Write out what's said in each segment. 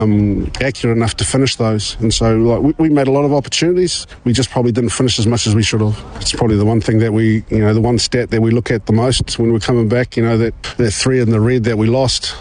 accurate enough to finish those. And so we made a lot of opportunities. We just probably didn't finish as much as we should have. It's probably the one thing that the one stat that we look at the most when we're coming back, that 3 in the red that we lost.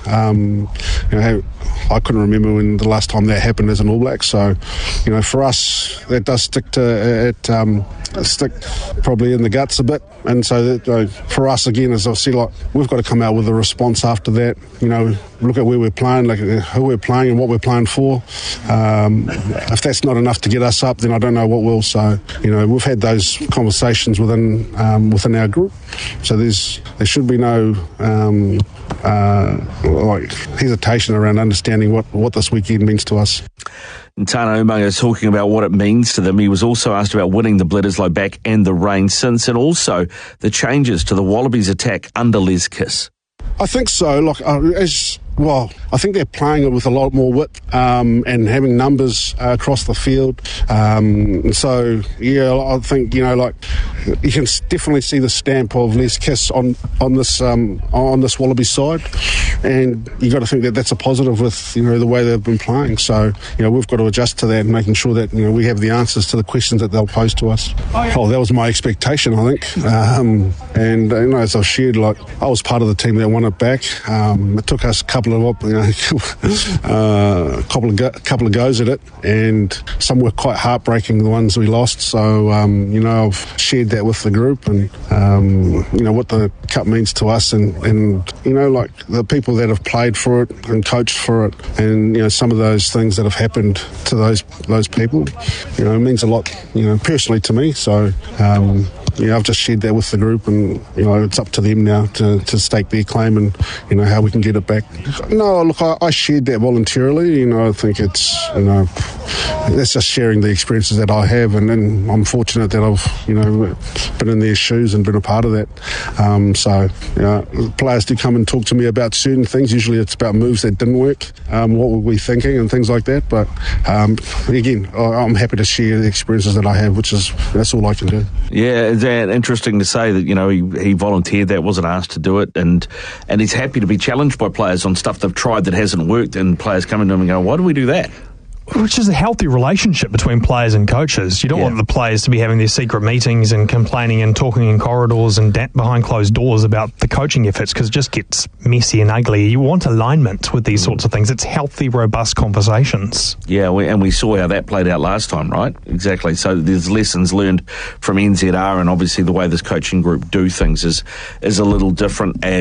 I couldn't remember when the last time that happened as an All Black. So, for us, that does stick stick probably in the guts a bit. And so for us, again, as I've said, we've got to come out with a response after that. Look at where we're playing, who we're playing and what we're playing for. If that's not enough to get us up, then I don't know what will. So, we've had those conversations within our group. So there should be no hesitation around understanding what this weekend means to us. And Tana Umaga is talking about what it means to them. He was also asked about winning the Bledisloe back and the rain since, and also the changes to the Wallabies attack under Les Kiss. I think so. I think they're playing it with a lot more width and having numbers across the field. So, I think, you can definitely see the stamp of Les Kiss on this Wallaby side. And you got to think that that's a positive with, the way they've been playing. So, we've got to adjust to that and making sure that, we have the answers to the questions that they'll pose to us. Oh, that was my expectation, I think. And as I've shared, I was part of the team that won it back. It took us a couple of goes at it, and some were quite heartbreaking, the ones we lost. So I've shared that with the group, and what the cup means to us, and the people that have played for it and coached for it, and some of those things that have happened to those people, it means a lot, personally to me. So I've just shared that with the group, and it's up to them now to stake their claim and how we can get it back. No, look, I shared that voluntarily. I think it's that's just sharing the experiences that I have, and I'm fortunate that I've been in their shoes and been a part of that. Players do come and talk to me about certain things. Usually it's about moves that didn't work, what were we thinking and things like that. But again, I'm happy to share the experiences that I have, that's all I can do. Yeah, is that interesting to say that he volunteered that, wasn't asked to do it, and he's happy to be challenged by players on stuff they've tried that hasn't worked, and players coming to him and going, why do we do that? Which is a healthy relationship between players and coaches. You don't want the players to be having their secret meetings and complaining and talking in corridors and behind closed doors about the coaching efforts, because it just gets messy and ugly. You want alignment with these sorts of things. It's healthy, robust conversations. Yeah, we saw how that played out last time, right? Exactly. So there's lessons learned from NZR, and obviously the way this coaching group do things is a little different.